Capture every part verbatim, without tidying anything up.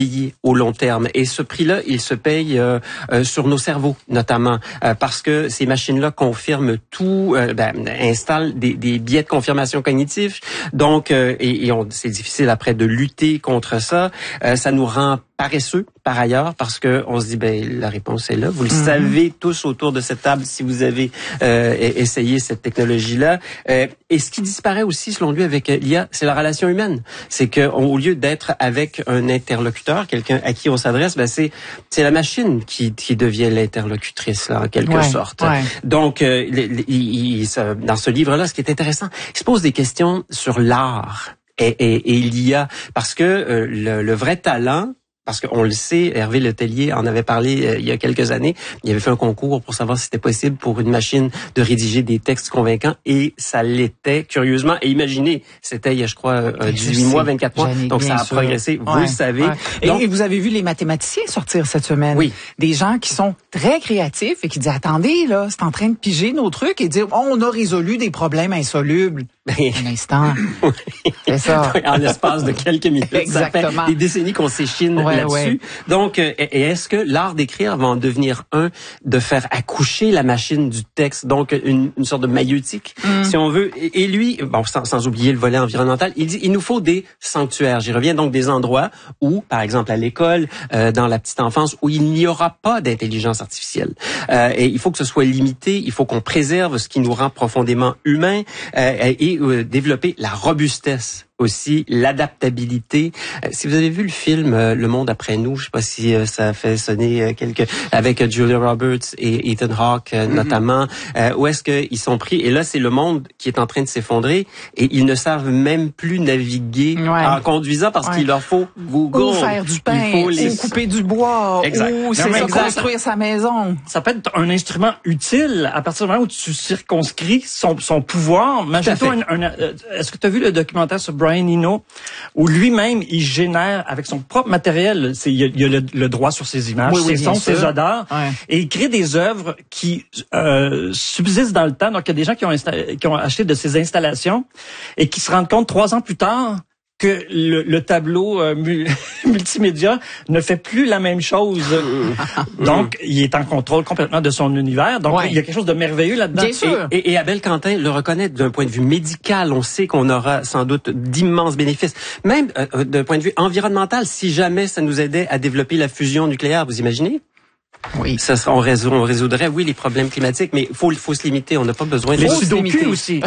au long terme. Et ce prix-là, il se paye euh, euh, sur nos cerveaux, notamment, euh, parce que ces machines-là confirment tout, euh, ben, installent des, des biais de confirmation cognitive. Donc, euh, et, et on, c'est difficile après de lutter contre ça. Euh, ça nous rend paresseux, par ailleurs, parce que on se dit, ben la réponse est là. Vous le mm-hmm. savez tous autour de cette table si vous avez euh, essayé cette technologie-là. Euh, et ce qui disparaît aussi, selon lui, avec l'I A, c'est la relation humaine. C'est que au lieu d'être avec un interlocuteur, quelqu'un à qui on s'adresse, ben c'est c'est la machine qui qui devient l'interlocutrice là, en quelque ouais, sorte. Ouais. Donc, euh, il, il, il, dans ce livre-là, ce qui est intéressant, il se pose des questions sur l'art et, et, et l'I A, parce que euh, le, le vrai talent. Parce qu'on le sait, Hervé Letellier en avait parlé euh, il y a quelques années. Il avait fait un concours pour savoir si c'était possible pour une machine de rédiger des textes convaincants et ça l'était, curieusement. Et imaginez, c'était il y a, je crois, euh, dix-huit mois, vingt-quatre mois. Donc ça a sûr. progressé, ouais, vous le savez. Ouais. Et, Donc, et vous avez vu les mathématiciens sortir cette semaine. Oui. Des gens qui sont très créatifs et qui disent, attendez, là, c'est en train de piger nos trucs et dire, oh, on a résolu des problèmes insolubles. Un instant. C'est ça. En l'espace de quelques minutes. Exactement. Ça fait des décennies qu'on s'échine ouais, là-dessus. Ouais. Donc, et est-ce que l'art d'écrire va en devenir un de faire accoucher la machine du texte, donc une, une sorte de maïeutique, mm. si on veut. Et, et lui, bon, sans, sans oublier le volet environnemental, il dit, il nous faut des sanctuaires. J'y reviens, donc des endroits où, par exemple à l'école, euh, dans la petite enfance, où il n'y aura pas d'intelligence artificielle. Euh, et il faut que ce soit limité. Il faut qu'on préserve ce qui nous rend profondément humains euh, et Euh, développer la robustesse aussi, l'adaptabilité. Euh, si vous avez vu le film euh, Le Monde après nous, je sais pas si euh, ça a fait sonner euh, quelques avec euh, Julia Roberts et Ethan Hawke euh, mm-hmm. notamment, euh, où est-ce qu'ils sont pris et là c'est le monde qui est en train de s'effondrer et ils ne savent même plus naviguer ouais. en conduisant parce ouais. qu'il leur faut Google, ou faire du pain, il faut les... ou couper du bois, exact. ou c'est ça, construire sa maison. Ça peut être un instrument utile à partir du moment où tu circonscris son, son pouvoir. Imagine-toi un, un, est-ce que tu as vu le documentaire sur Brian Eno, où lui-même, il génère avec son propre matériel, c'est, il y a, il y a le, le droit sur ses images, oui, oui, ses sons, sûr. ses odeurs, ouais. et il crée des œuvres qui euh, subsistent dans le temps. Donc, il y a des gens qui ont, insta- qui ont acheté de ces installations et qui se rendent compte trois ans plus tard que le, le tableau euh, multimédia ne fait plus la même chose. Donc, il est en contrôle complètement de son univers. Donc, ouais. il y a quelque chose de merveilleux là-dedans. Bien sûr. Et, et, et Abel Quentin le reconnaît d'un point de vue médical. On sait qu'on aura sans doute d'immenses bénéfices. Même euh, d'un point de vue environnemental, si jamais ça nous aidait à développer la fusion nucléaire, vous imaginez? Oui. Ça sera, on, résout, on résoudrait, oui, les problèmes climatiques, mais il faut, faut se limiter. On n'a pas besoin de... Les sudoku aussi.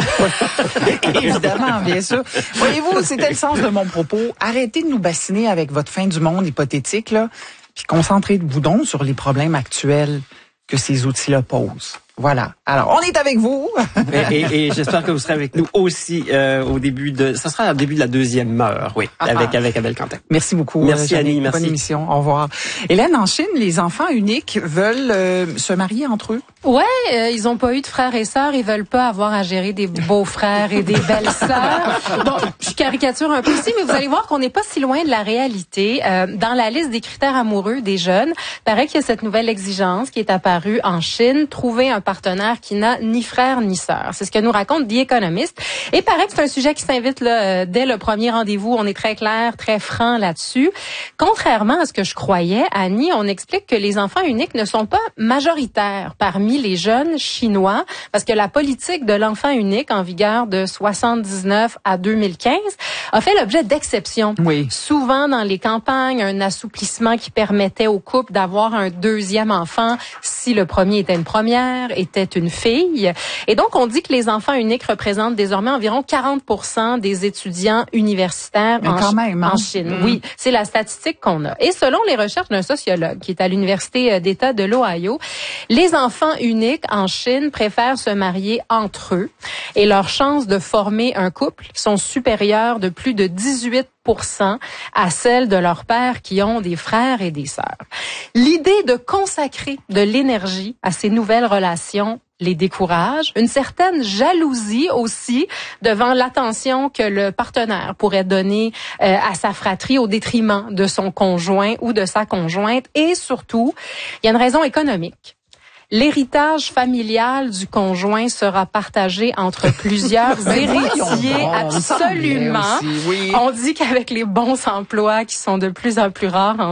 Évidemment, bien sûr. Voyez-vous, c'était le sens de mon propos. Arrêtez de nous bassiner avec votre fin du monde hypothétique, là, puis concentrez-vous donc sur les problèmes actuels que ces outils-là posent. Voilà. Alors, on est avec vous. et, et, et j'espère que vous serez avec nous aussi euh, au début de... Ça sera au début de la deuxième heure, oui, ah, avec avec Abel Quentin. Merci beaucoup. Merci Jeanne, Annie, merci. Bonne émission. Au revoir. Hélène, en Chine, les enfants uniques veulent euh, se marier entre eux. Ouais, euh, ils ont pas eu de frères et sœurs, ils veulent pas avoir à gérer des beaux-frères et des belles-sœurs. Bon, je caricature un peu ici, mais vous allez voir qu'on n'est pas si loin de la réalité. Euh, dans la liste des critères amoureux des jeunes, paraît qu'il y a cette nouvelle exigence qui est apparue en Chine, trouver un partenaire qui n'a ni frère ni sœur. C'est ce que nous raconte The Economist. Et paraît que c'est un sujet qui s'invite là, dès le premier rendez-vous. On est très clair, très franc là-dessus. Contrairement à ce que je croyais, Annie, on explique que les enfants uniques ne sont pas majoritaires parmi les jeunes chinois, parce que la politique de l'enfant unique en vigueur de soixante-dix-neuf à deux mille quinze a fait l'objet d'exceptions. Oui. Souvent dans les campagnes, un assouplissement qui permettait aux couples d'avoir un deuxième enfant si le premier était une première, était une fille. Et donc, on dit que les enfants uniques représentent désormais environ quarante pour cent des étudiants universitaires en, quand même, hein? en Chine. Mmh. Oui, c'est la statistique qu'on a. Et selon les recherches d'un sociologue qui est à l'Université d'État de l'Ohio, les enfants uniques en Chine préfèrent se marier entre eux et leurs chances de former un couple sont supérieures de plus de dix-huit pour cent à celles de leurs pères qui ont des frères et des sœurs. L'idée de consacrer de l'énergie à ces nouvelles relations les décourage. Une certaine jalousie aussi devant l'attention que le partenaire pourrait donner euh, à sa fratrie au détriment de son conjoint ou de sa conjointe. Et surtout, il y a une raison économique. L'héritage familial du conjoint sera partagé entre plusieurs héritiers, absolument. Oui. On dit qu'avec les bons emplois qui sont de plus en plus rares en